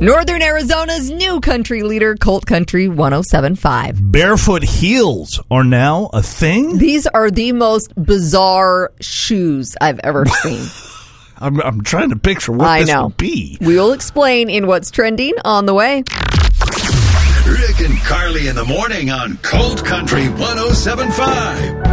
Northern Arizona's new country leader, Colt Country 107.5. Barefoot heels are now a thing? These are the most bizarre shoes I've ever seen. I'm trying to picture what this would be. We will explain in What's Trending on the way. Rick and Carly in the morning on Colt Country 107.5.